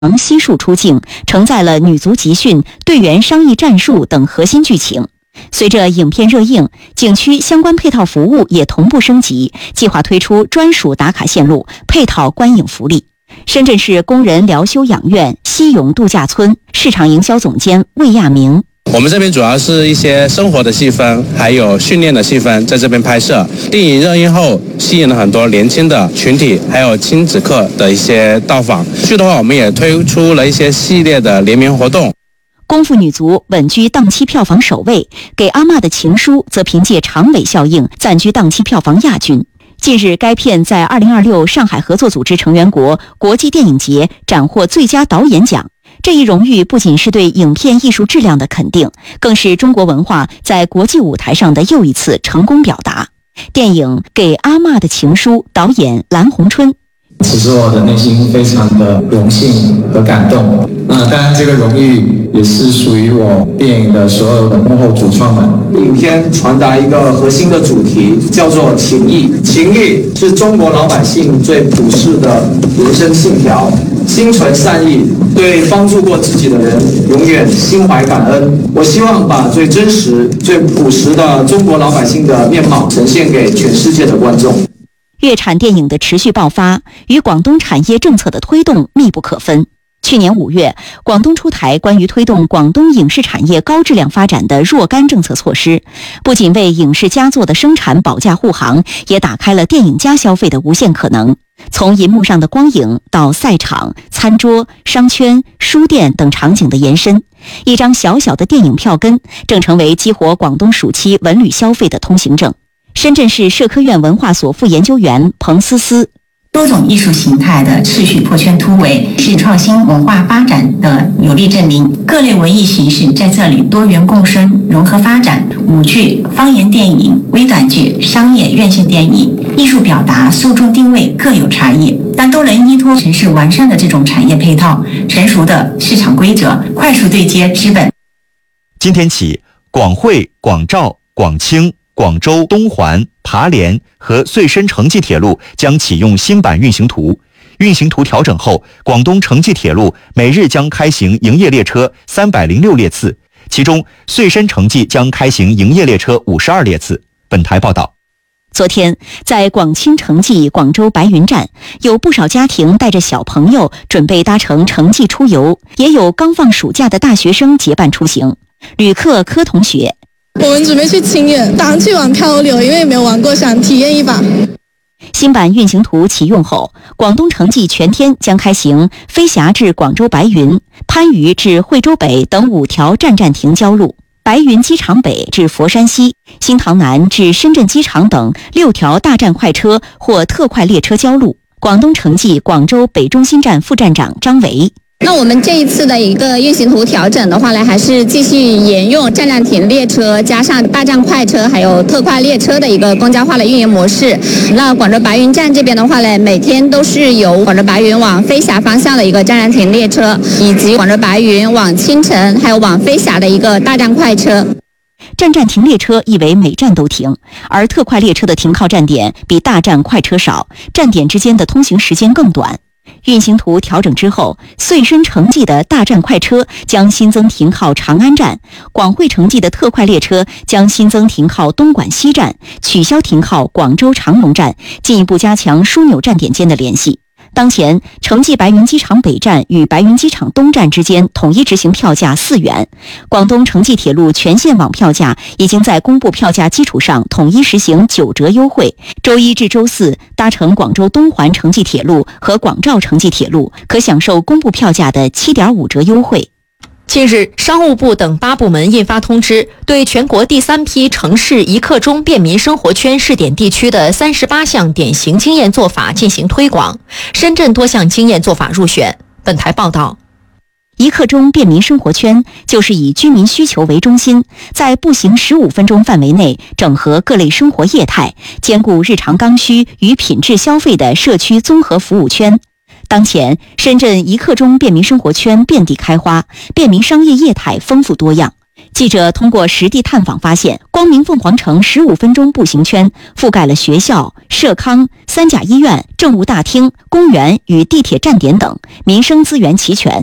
王悉数出镜，承载了女足集训、队员商议战术等核心剧情。随着影片热映，景区相关配套服务也同步升级，计划推出专属打卡线路，配套观影福利。深圳市工人疗休养院西涌度假村市场营销总监魏亚明。 我们这边主要是一些生活的戏份，还有训练的戏份在这边拍摄。电影热映后，吸引了很多年轻的群体，还有亲子客的一些到访。去的话，我们也推出了一些系列的联名活动。 功夫女足稳居档期票房首位，给阿嬷的情书则凭借长尾效应暂居档期票房亚军。近日，该片在2026上海合作组织成员国国际电影节斩获最佳导演奖。这一荣誉不仅是对影片艺术质量的肯定，更是中国文化在国际舞台上的又一次成功表达。电影《给阿嬷的情书》导演蓝洪春。 其实我的内心非常的荣幸和感动。当然这个荣誉也是属于我电影的所有的幕后主创们。 影片传达一个核心的主题，叫做情义。情义是中国老百姓最朴实的人生信条，心存善意，对帮助过自己的人永远心怀感恩。我希望把最真实、最朴实的中国老百姓的面貌呈现给全世界的观众。 粤产电影的持续爆发与广东产业政策的推动密不可分。去年5月，广东出台关于推动广东影视产业高质量发展的若干政策措施，不仅为影视佳作的生产保驾护航，也打开了电影加消费的无限可能。从银幕上的光影到赛场、餐桌、商圈、书店等场景的延伸，一张小小的电影票根正成为激活广东暑期文旅消费的通行证。深圳市社科院文化所副研究员彭思思。 多种艺术形态的持续破圈突围是创新文化发展的有力证明。各类文艺形式在这里多元共生、融合发展，舞剧、方言电影、微短剧、商业院线电影，艺术表达、受众定位各有差异，但都能依托城市完善的这种产业配套、成熟的市场规则，快速对接资本。 今天起，广汇、广肇、广清、广州东环、爬联和穗深城际铁路将启用新版运行图。运行图调整后，广东城际铁路每日将开行营业列车306列次，其中穗深城际将开行营业列车52列次。本台报道。 昨天，在广清城际广州白云站，有不少家庭带着小朋友准备搭乘城际出游，也有刚放暑假的大学生结伴出行。旅客柯同学。 我们准备去清远，当去玩漂流，因为没有玩过，想体验一把。 新版运行图启用后，广东城际全天将开行飞霞至广州白云、番禺至惠州北等5条站停交路，白云机场北至佛山西、新塘南至深圳机场等6条大站快车或特快列车交路。广东城际广州北中心站副站长张维。 那我们这一次的一个运行图调整的话呢，还是继续沿用站停列车加上大站快车还有特快列车的一个公交化的运营模式。那广州白云站这边的话呢，每天都是由广州白云往飞霞方向的一个站停列车，以及广州白云往青城还有往飞霞的一个大站快车。 站停列车意为每站都停，而特快列车的停靠站点比大站快车少，站点之间的通行时间更短。运行图调整之后，穗深城际的大站快车将新增停靠长安站，广汇城际的特快列车将新增停靠东莞西站，取消停靠广州长隆站，进一步加强枢纽站点间的联系。当前，城际白云机场北站与白云机场东站之间统一执行票价4元。广东城际铁路全线网票价已经在公布票价基础上统一实行9折优惠。周一至周四搭乘广州东环城际铁路和广肇城际铁路，可享受公布票价的7.5折优惠。 近日，商务部等8部门印发通知，对全国第3批城市一刻钟便民生活圈试点地区的38项典型经验做法进行推广，深圳多项经验做法入选。本台报道。一刻钟便民生活圈就是以居民需求为中心，在步行15分钟范围内整合各类生活业态，兼顾日常刚需与品质消费的社区综合服务圈。当前，深圳一刻钟便民生活圈遍地开花，便民商业业态丰富多样。 记者通过实地探访发现，光明凤凰城15分钟步行圈覆盖了学校、社康、3甲医院、政务大厅、公园与地铁站点等，民生资源齐全。